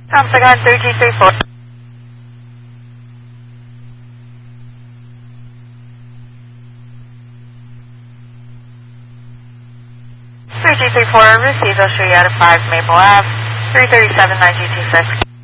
Second 3G34. 3G34 received Australia 5 Maple Ave, 337 9G26.